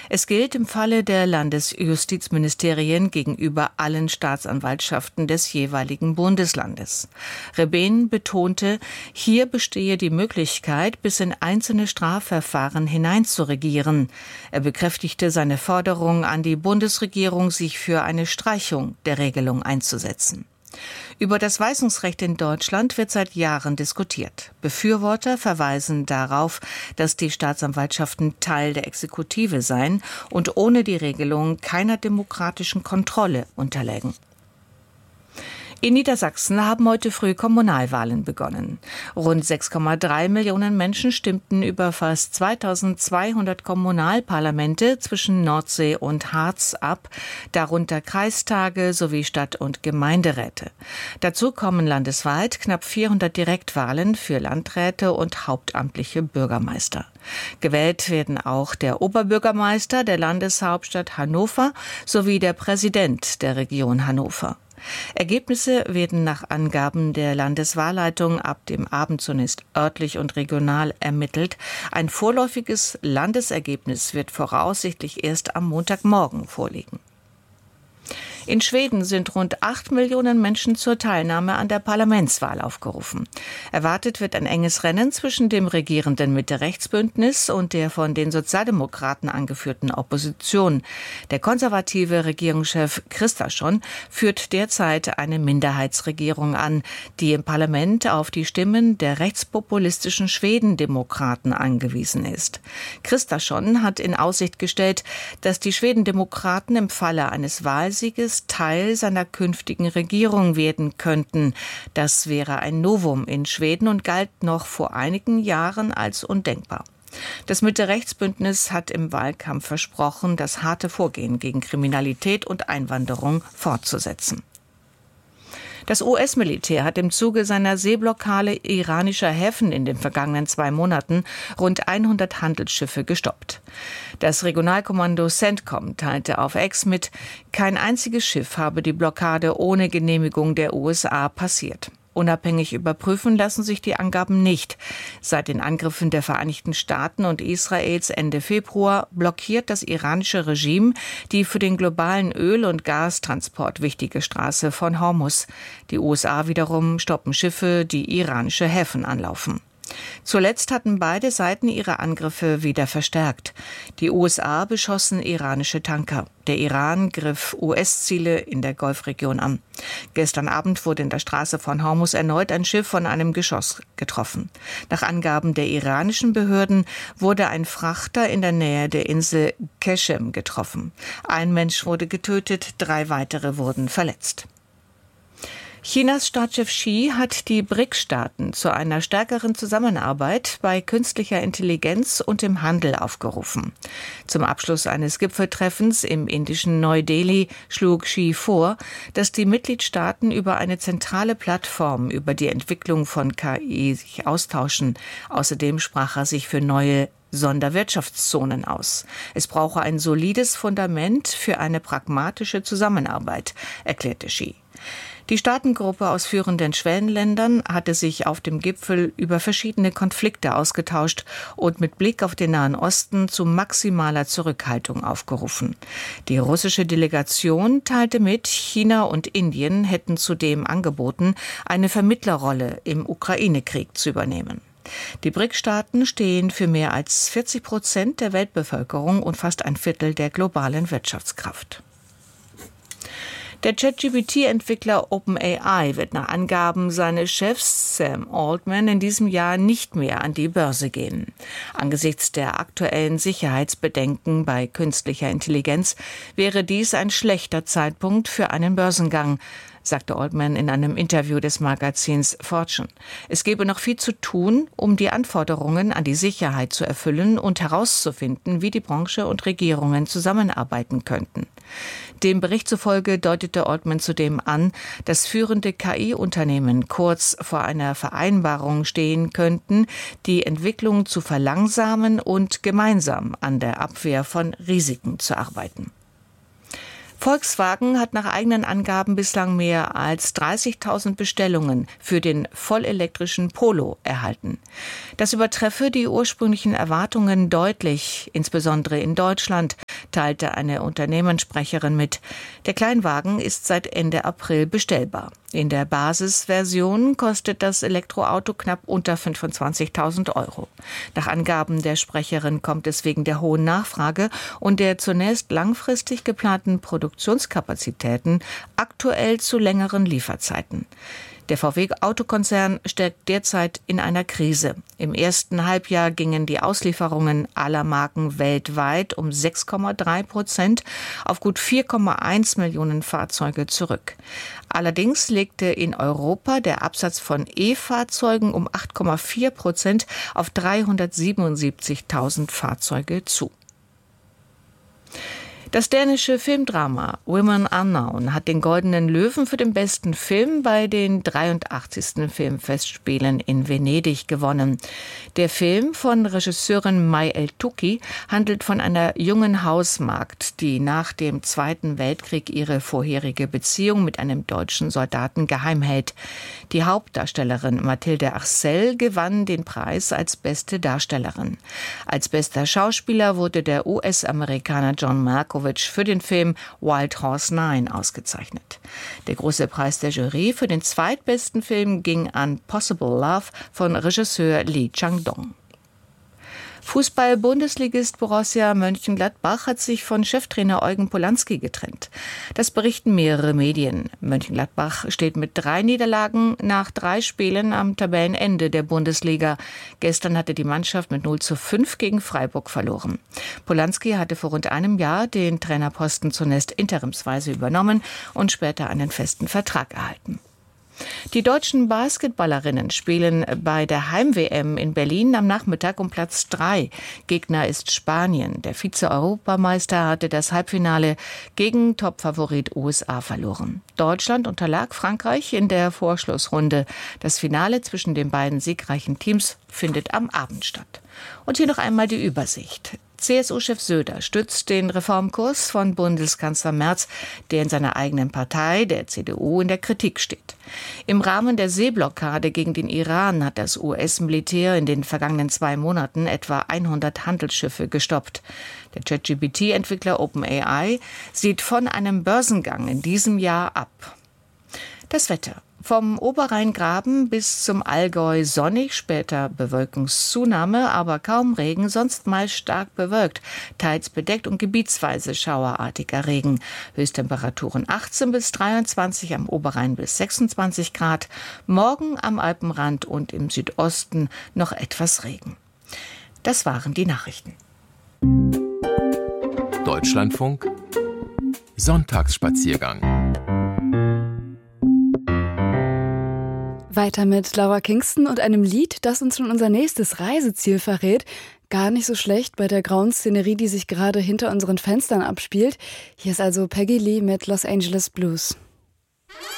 Es gilt im Falle der Landesjustizministerien gegenüber allen Staatsanwaltschaften des jeweiligen Bundeslandes. Rebehn betonte, hier bestehe die Möglichkeit, bis in einzelne Strafverfahren hineinzuregieren. Er bekräftigte seine Forderung an die Bundesregierung, sich für eine Streichung der Regelung einzusetzen. Über das Weisungsrecht in Deutschland wird seit Jahren diskutiert. Befürworter verweisen darauf, dass die Staatsanwaltschaften Teil der Exekutive seien und ohne die Regelung keiner demokratischen Kontrolle unterlägen. In Niedersachsen haben heute früh Kommunalwahlen begonnen. Rund 6,3 Millionen Menschen stimmten über fast 2200 Kommunalparlamente zwischen Nordsee und Harz ab, darunter Kreistage sowie Stadt- und Gemeinderäte. Dazu kommen landesweit knapp 400 Direktwahlen für Landräte und hauptamtliche Bürgermeister. Gewählt werden auch der Oberbürgermeister der Landeshauptstadt Hannover sowie der Präsident der Region Hannover. Ergebnisse werden nach Angaben der Landeswahlleitung ab dem Abend zunächst örtlich und regional ermittelt. Ein vorläufiges Landesergebnis wird voraussichtlich erst am Montagmorgen vorliegen. In Schweden sind rund 8 Millionen Menschen zur Teilnahme an der Parlamentswahl aufgerufen. Erwartet wird ein enges Rennen zwischen dem regierenden Mitte-Rechts-Bündnis und der von den Sozialdemokraten angeführten Opposition. Der konservative Regierungschef Kristersson führt derzeit eine Minderheitsregierung an, die im Parlament auf die Stimmen der rechtspopulistischen Schwedendemokraten angewiesen ist. Kristersson hat in Aussicht gestellt, dass die Schwedendemokraten im Falle eines Wahlsieges Teil seiner künftigen Regierung werden könnten. Das wäre ein Novum in Schweden und galt noch vor einigen Jahren als undenkbar. Das Mitte-Rechts-Bündnis hat im Wahlkampf versprochen, das harte Vorgehen gegen Kriminalität und Einwanderung fortzusetzen. Das US-Militär hat im Zuge seiner Seeblockade iranischer Häfen in den vergangenen 2 Monaten rund 100 Handelsschiffe gestoppt. Das Regionalkommando CENTCOM teilte auf X mit, kein einziges Schiff habe die Blockade ohne Genehmigung der USA passiert. Unabhängig überprüfen lassen sich die Angaben nicht. Seit den Angriffen der Vereinigten Staaten und Israels Ende Februar blockiert das iranische Regime die für den globalen Öl- und Gastransport wichtige Straße von Hormuz. Die USA wiederum stoppen Schiffe, die iranische Häfen anlaufen. Zuletzt hatten beide Seiten ihre Angriffe wieder verstärkt. Die USA beschossen iranische Tanker. Der Iran griff US-Ziele in der Golfregion an. Gestern Abend wurde in der Straße von Hormuz erneut ein Schiff von einem Geschoss getroffen. Nach Angaben der iranischen Behörden wurde ein Frachter in der Nähe der Insel Qeshm getroffen. Ein Mensch wurde getötet, 3 weitere wurden verletzt. Chinas Staatschef Xi hat die BRICS-Staaten zu einer stärkeren Zusammenarbeit bei künstlicher Intelligenz und im Handel aufgerufen. Zum Abschluss eines Gipfeltreffens im indischen Neu-Delhi schlug Xi vor, dass die Mitgliedstaaten über eine zentrale Plattform über die Entwicklung von KI sich austauschen. Außerdem sprach er sich für neue Sonderwirtschaftszonen aus. Es brauche ein solides Fundament für eine pragmatische Zusammenarbeit, erklärte Xi. Die Staatengruppe aus führenden Schwellenländern hatte sich auf dem Gipfel über verschiedene Konflikte ausgetauscht und mit Blick auf den Nahen Osten zu maximaler Zurückhaltung aufgerufen. Die russische Delegation teilte mit, China und Indien hätten zudem angeboten, eine Vermittlerrolle im Ukraine-Krieg zu übernehmen. Die BRICS-Staaten stehen für mehr als 40% der Weltbevölkerung und fast ein Viertel der globalen Wirtschaftskraft. Der ChatGPT-Entwickler OpenAI wird nach Angaben seines Chefs Sam Altman in diesem Jahr nicht mehr an die Börse gehen. Angesichts der aktuellen Sicherheitsbedenken bei künstlicher Intelligenz wäre dies ein schlechter Zeitpunkt für einen Börsengang, sagte Altman in einem Interview des Magazins Fortune. Es gebe noch viel zu tun, um die Anforderungen an die Sicherheit zu erfüllen und herauszufinden, wie die Branche und Regierungen zusammenarbeiten könnten. Dem Bericht zufolge deutete Altman zudem an, dass führende KI-Unternehmen kurz vor einer Vereinbarung stehen könnten, die Entwicklung zu verlangsamen und gemeinsam an der Abwehr von Risiken zu arbeiten. Volkswagen hat nach eigenen Angaben bislang mehr als 30.000 Bestellungen für den vollelektrischen Polo erhalten. Das übertreffe die ursprünglichen Erwartungen deutlich, insbesondere in Deutschland. teilte eine Unternehmenssprecherin mit. Der Kleinwagen ist seit Ende April bestellbar. In der Basisversion kostet das Elektroauto knapp unter 25.000 €. Nach Angaben der Sprecherin kommt es wegen der hohen Nachfrage und der zunächst langfristig geplanten Produktionskapazitäten aktuell zu längeren Lieferzeiten. Der VW-Autokonzern steckt derzeit in einer Krise. Im ersten Halbjahr gingen die Auslieferungen aller Marken weltweit um 6,3% auf gut 4,1 Millionen Fahrzeuge zurück. Allerdings legte in Europa der Absatz von E-Fahrzeugen um 8,4% auf 377.000 Fahrzeuge zu. Das dänische Filmdrama Women Unknown hat den Goldenen Löwen für den besten Film bei den 83. Filmfestspielen in Venedig gewonnen. Der Film von Regisseurin May El-Touki handelt von einer jungen Hausmagd, die nach dem Zweiten Weltkrieg ihre vorherige Beziehung mit einem deutschen Soldaten geheim hält. Die Hauptdarstellerin Mathilde Arcel gewann den Preis als beste Darstellerin. Als bester Schauspieler wurde der US-Amerikaner John Malkovich für den Film Wild Horse 9 ausgezeichnet. Der große Preis der Jury für den zweitbesten Film ging an Possible Love von Regisseur Lee Chang-dong. Fußball-Bundesligist Borussia Mönchengladbach hat sich von Cheftrainer Eugen Polanski getrennt. Das berichten mehrere Medien. Mönchengladbach steht mit 3 Niederlagen nach 3 Spielen am Tabellenende der Bundesliga. Gestern hatte die Mannschaft mit 0:5 gegen Freiburg verloren. Polanski hatte vor rund einem Jahr den Trainerposten zunächst interimsweise übernommen und später einen festen Vertrag erhalten. Die deutschen Basketballerinnen spielen bei der Heim-WM in Berlin am Nachmittag um Platz 3. Gegner ist Spanien. Der Vize-Europameister hatte das Halbfinale gegen Topfavorit USA verloren. Deutschland unterlag Frankreich in der Vorschlussrunde. Das Finale zwischen den beiden siegreichen Teams findet am Abend statt. Und hier noch einmal die Übersicht. CSU-Chef Söder stützt den Reformkurs von Bundeskanzler Merz, der in seiner eigenen Partei, der CDU, in der Kritik steht. Im Rahmen der Seeblockade gegen den Iran hat das US-Militär in den vergangenen 2 Monaten etwa 100 Handelsschiffe gestoppt. Der ChatGPT-Entwickler OpenAI sieht von einem Börsengang in diesem Jahr ab. Das Wetter. Vom Oberrheingraben bis zum Allgäu sonnig, später Bewölkungszunahme, aber kaum Regen, sonst mal stark bewölkt, teils bedeckt und gebietsweise schauerartiger Regen. Höchsttemperaturen 18 bis 23, am Oberrhein bis 26 Grad. Morgen am Alpenrand und im Südosten noch etwas Regen. Das waren die Nachrichten. Deutschlandfunk Sonntagsspaziergang. Weiter mit Laura Kingston und einem Lied, das uns schon unser nächstes Reiseziel verrät. Gar nicht so schlecht bei der grauen Szenerie, die sich gerade hinter unseren Fenstern abspielt. Hier ist also Peggy Lee mit Los Angeles Blues.